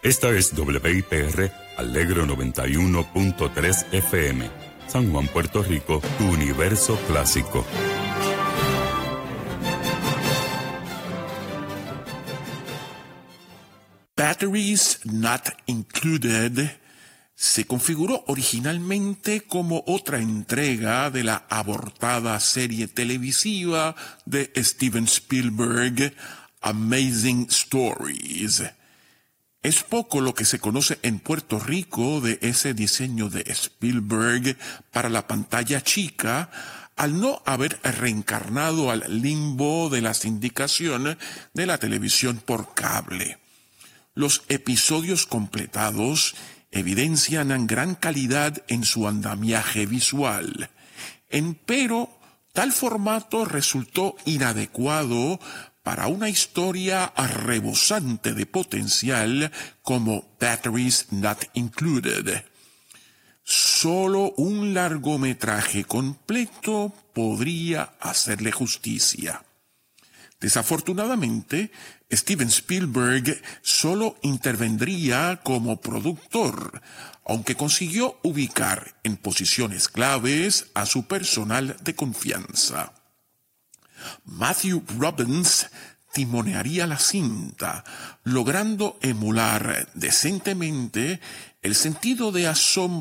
Esta es WIPR Alegro 91.3 FM. San Juan, Puerto Rico, tu universo clásico. Batteries Not Included se configuró originalmente como otra entrega de la abortada serie televisiva de Steven Spielberg, Amazing Stories. Es poco lo que se conoce en Puerto Rico de ese diseño de Spielberg para la pantalla chica, al no haber reencarnado al limbo de la sindicación de la televisión por cable. Los episodios completados evidencian gran calidad en su andamiaje visual. Empero, tal formato resultó inadecuado para una historia rebosante de potencial como Batteries Not Included. Solo un largometraje completo podría hacerle justicia. Desafortunadamente, Steven Spielberg solo intervendría como productor, aunque consiguió ubicar en posiciones claves a su personal de confianza. Matthew Robbins timonearía la cinta, logrando emular decentemente el sentido de asombro